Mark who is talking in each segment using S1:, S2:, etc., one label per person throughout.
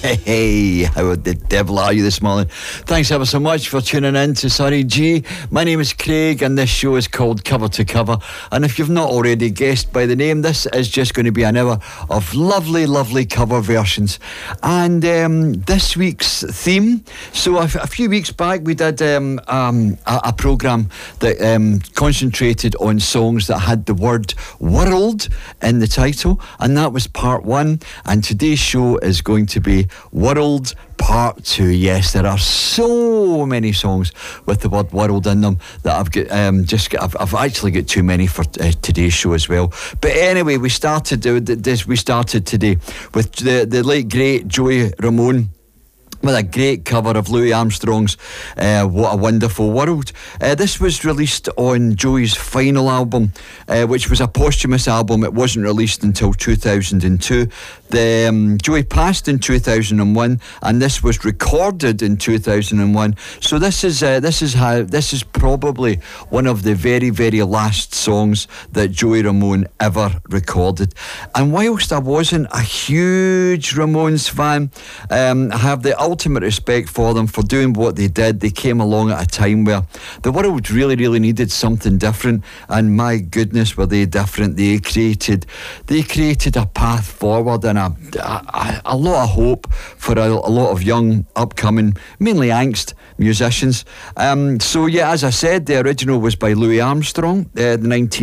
S1: Hey, how the devil are you this morning? Thanks ever so much for tuning in to Surrey G. My name is Craig and this show is called Cover to Cover. And if you've not already guessed by the name, this is just going to be an hour of lovely, lovely cover versions. And this week's theme, so a few weeks back we did a programme that concentrated on songs that had the word world in the title, and that was part one. And today's show is going to be World Part 2. Yes, there are so many songs with the word world in them that I've actually got too many for today's show as well. But anyway, we started today with the late great Joey Ramone with a great cover of Louis Armstrong's What a Wonderful World. This was released on Joey's final album, which was a posthumous album. It wasn't released until 2002. Joey passed in 2001, and this was recorded in 2001. So this is probably one of the very, very last songs that Joey Ramone ever recorded. And whilst I wasn't a huge Ramones fan, I have the ultimate respect for them for doing what they did. They came along at a time where the world really, really needed something different, and my goodness, were they different. They created a path forward and a lot of hope for a lot of young, upcoming, mainly angst musicians. So yeah, as I said, the original was by Louis Armstrong, the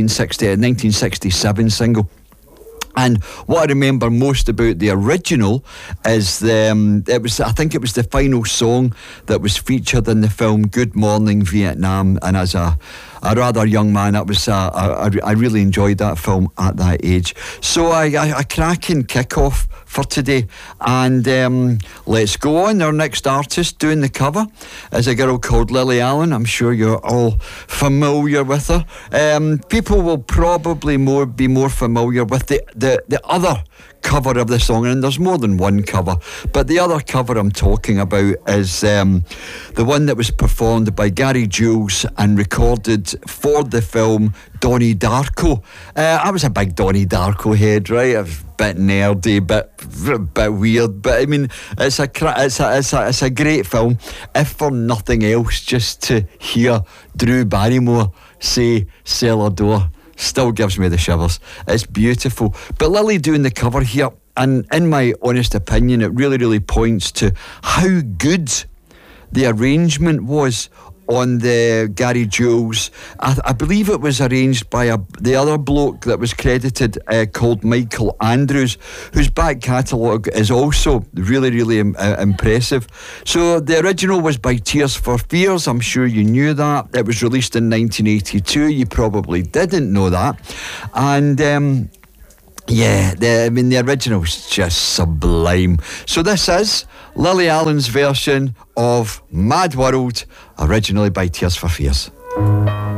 S1: 1967 single. And what I remember most about the original is I think it was the final song that was featured in the film Good Morning Vietnam. And as a rather young man, I really enjoyed that film at that age. So a cracking kick-off for today, and let's go on. Our next artist doing the cover is a girl called Lily Allen. I'm sure you're all familiar with her. People will probably be more familiar with the other cover of the song, and there's more than one cover, but the other cover I'm talking about is the one that was performed by Gary Jules and recorded for the film Donnie Darko. I was a big Donnie Darko head, right? I was a bit nerdy, bit weird, but I mean, it's a great film, if for nothing else, just to hear Drew Barrymore say "Cellar Door" still gives me the shivers. It's beautiful. But Lily doing the cover here, and in my honest opinion, it really, really points to how good the arrangement was on the Gary Jules. I believe it was arranged by the other bloke that was credited called Michael Andrews, whose back catalogue is also really, really impressive. So the original was by Tears for Fears. I'm sure you knew that. It was released in 1982. You probably didn't know that. And yeah, the original was just sublime. So this is Lily Allen's version of Mad World, originally by Tears for Fears.